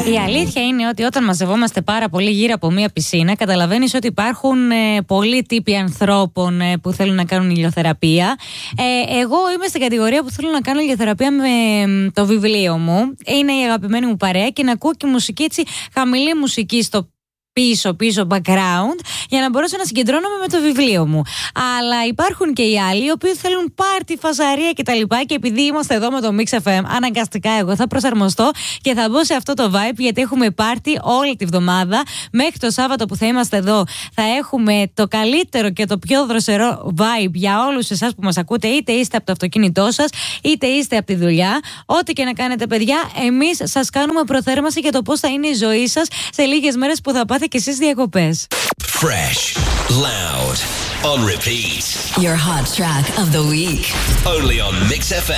Η αλήθεια είναι ότι όταν μαζευόμαστε πάρα πολύ γύρω από μία πισίνα, καταλαβαίνεις ότι υπάρχουν πολλοί τύποι ανθρώπων που θέλουν να κάνουν ηλιοθεραπεία. Εγώ είμαι στην κατηγορία που θέλω να κάνω ηλιοθεραπεία με το βιβλίο μου. Είναι η αγαπημένη μου παρέα και να ακούω και μουσική, έτσι, χαμηλή μουσική στο πίσω background, για να μπορέσω να συγκεντρώνομαι με το βιβλίο μου. Αλλά υπάρχουν και οι άλλοι οι οποίοι θέλουν πάρτι, φασαρία κτλ. Και επειδή είμαστε εδώ με το Mix FM, αναγκαστικά εγώ θα προσαρμοστώ και θα μπω σε αυτό το vibe, γιατί έχουμε πάρτι όλη τη βδομάδα. Μέχρι το Σάββατο που θα είμαστε εδώ, θα έχουμε το καλύτερο και το πιο δροσερό vibe για όλους εσάς που μας ακούτε, είτε είστε από το αυτοκίνητό σας, είτε είστε από τη δουλειά. Ό,τι και να κάνετε, παιδιά, εμείς σας κάνουμε προθέρμανση για το πώς θα είναι η ζωή σας σε λίγες μέρες που θα πάτε και εσείς διακοπές. Fresh, loud, on repeat. Your hot track of the week. Only on Mix FM.